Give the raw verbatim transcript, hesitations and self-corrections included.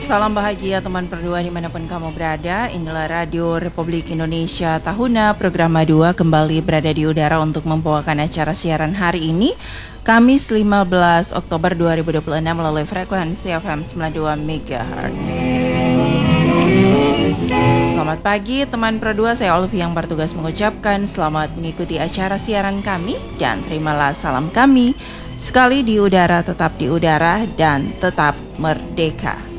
Salam bahagia teman perdua dimanapun kamu berada. Inilah Radio Republik Indonesia Tahuna, program dua kembali berada di udara untuk membawakan acara siaran hari ini, Kamis lima belas Oktober dua ribu dua puluh enam melalui frekuensi F M sembilan puluh dua megahertz. Selamat pagi teman perdua, saya Olivia yang bertugas mengucapkan selamat mengikuti acara siaran kami dan terimalah salam kami. Sekali di udara, tetap di udara dan tetap merdeka.